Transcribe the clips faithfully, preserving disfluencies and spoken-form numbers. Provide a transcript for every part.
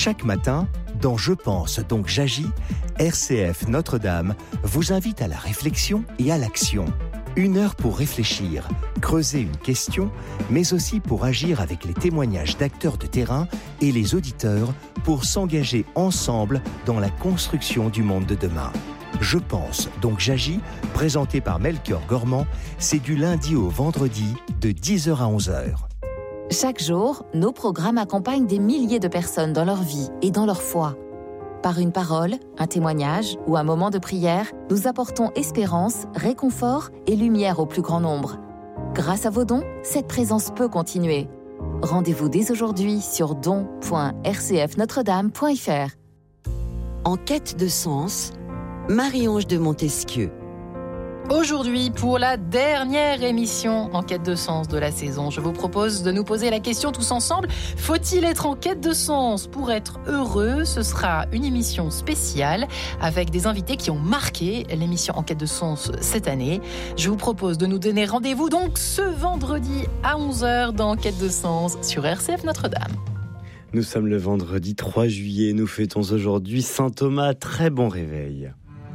Chaque matin, dans Je pense donc j'agis, R C F Notre-Dame vous invite à la réflexion et à l'action. Une heure pour réfléchir, creuser une question, mais aussi pour agir avec les témoignages d'acteurs de terrain et les auditeurs pour s'engager ensemble dans la construction du monde de demain. Je pense donc j'agis, présenté par Melchior Gormand, c'est du lundi au vendredi de dix heures à onze heures. Chaque jour, nos programmes accompagnent des milliers de personnes dans leur vie et dans leur foi. Par une parole, un témoignage ou un moment de prière, nous apportons espérance, réconfort et lumière au plus grand nombre. Grâce à vos dons, cette présence peut continuer. Rendez-vous dès aujourd'hui sur don point r c f notre dame point f r. En quête de sens, Marie-Ange de Montesquieu. Aujourd'hui, pour la dernière émission en quête de sens de la saison, je vous propose de nous poser la question tous ensemble. Faut-il être en quête de sens pour être heureux ? Ce sera une émission spéciale avec des invités qui ont marqué l'émission en quête de sens cette année. Je vous propose de nous donner rendez-vous donc ce vendredi à onze heures dans Quête de sens sur R C F Notre-Dame. Nous sommes le vendredi trois juillet, nous fêtons aujourd'hui Saint Thomas. Très bon réveil.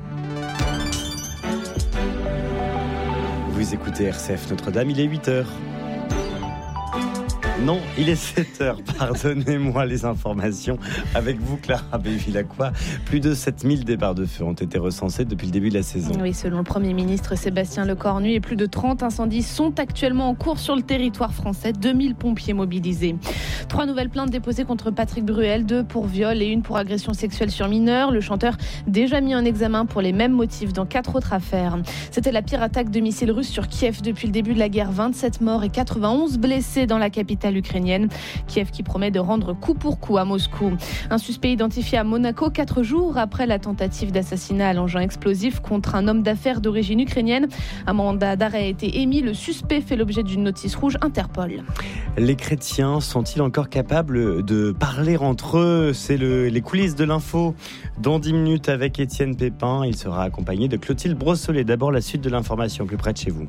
Vous écoutez R C F Notre-Dame, il est huit heures. Non, il est sept heures, pardonnez-moi les informations. Avec vous, Clara Bévilacqua, plus de sept mille départs de feu ont été recensés depuis le début de la saison. Oui, selon le Premier ministre Sébastien Lecornu, et plus de trente incendies sont actuellement en cours sur le territoire français, deux mille pompiers mobilisés. Trois nouvelles plaintes déposées contre Patrick Bruel, deux pour viol et une pour agression sexuelle sur mineur. Le chanteur déjà mis en examen pour les mêmes motifs dans quatre autres affaires. C'était la pire attaque de missiles russes sur Kiev depuis le début de la guerre. vingt-sept morts et quatre-vingt-onze blessés dans la capitale ukrainienne. Kiev qui promet de rendre coup pour coup à Moscou. Un suspect identifié à Monaco quatre jours après la tentative d'assassinat à l'engin explosif contre un homme d'affaires d'origine ukrainienne. Un mandat d'arrêt a été émis. Le suspect fait l'objet d'une notice rouge Interpol. Les chrétiens sont-ils encore capables de parler entre eux ? C'est le, les coulisses de l'info. Dans dix minutes avec Étienne Pépin, il sera accompagné de Clotilde Brossolet. D'abord la suite de l'information plus près de chez vous.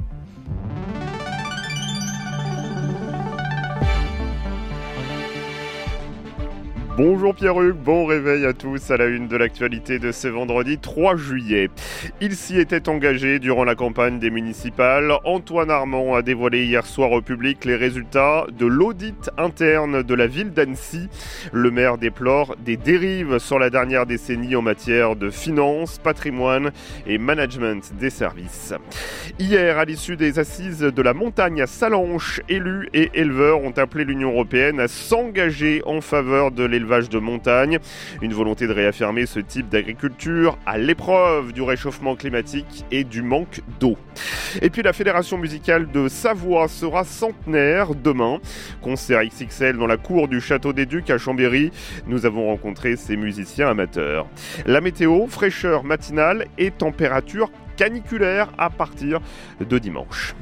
Bonjour Pierre-Hugues, bon réveil à tous à la une de l'actualité de ce vendredi trois juillet. Il s'y était engagé durant la campagne des municipales. Antoine Armand a dévoilé hier soir au public les résultats de l'audit interne de la ville d'Annecy. Le maire déplore des dérives sur la dernière décennie en matière de finances, patrimoine et management des services. Hier, à l'issue des assises de la montagne à Sallanches, élus et éleveurs ont appelé l'Union européenne à s'engager en faveur de l'élevage de montagne. Une volonté de réaffirmer ce type d'agriculture à l'épreuve du réchauffement climatique et du manque d'eau. Et puis la Fédération musicale de Savoie sera centenaire demain. Concert X X L dans la cour du Château des Ducs à Chambéry. Nous avons rencontré ces musiciens amateurs. La météo, fraîcheur matinale et température caniculaire à partir de dimanche.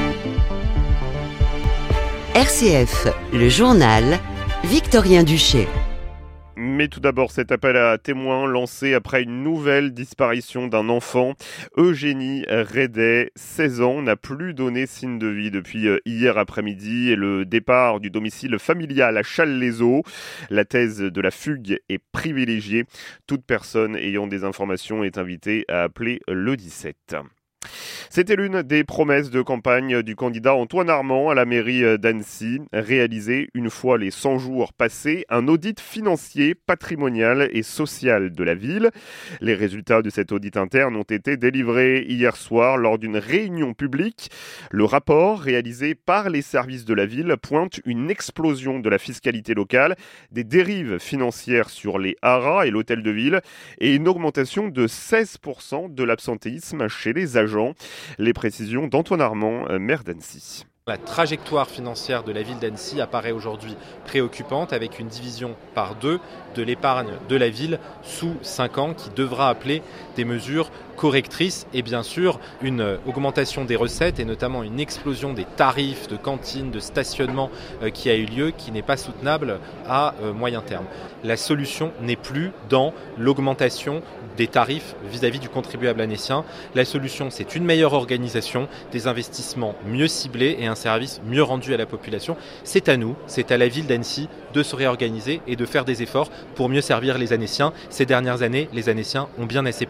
R C F, le journal, Victorien Duché. Mais tout d'abord, cet appel à témoins lancé après une nouvelle disparition d'un enfant. Eugénie Rédet, seize ans, n'a plus donné signe de vie depuis hier après-midi et le départ du domicile familial à Challes-les-Eaux. La thèse de la fugue est privilégiée. Toute personne ayant des informations est invitée à appeler le dix-sept. C'était l'une des promesses de campagne du candidat Antoine Armand à la mairie d'Annecy. Réaliser, une fois les cent jours passés, un audit financier, patrimonial et social de la ville. Les résultats de cet audit interne ont été délivrés hier soir lors d'une réunion publique. Le rapport, réalisé par les services de la ville, pointe une explosion de la fiscalité locale, des dérives financières sur les haras et l'hôtel de ville et une augmentation de seize pour cent de l'absentéisme chez les agents. Les précisions d'Antoine Armand, maire d'Annecy. La trajectoire financière de la ville d'Annecy apparaît aujourd'hui préoccupante avec une division par deux de l'épargne de la ville sous cinq ans qui devra appeler des mesures correctrices et bien sûr une augmentation des recettes et notamment une explosion des tarifs de cantine, de stationnement qui a eu lieu qui n'est pas soutenable à moyen terme. La solution n'est plus dans l'augmentation des tarifs vis-à-vis du contribuable annécien. La solution, c'est une meilleure organisation, des investissements mieux ciblés et un service mieux rendu à la population. C'est à nous, c'est à la ville d'Annecy de se réorganiser et de faire des efforts pour mieux servir les Annéciens. Ces dernières années, les Annéciens ont bien assez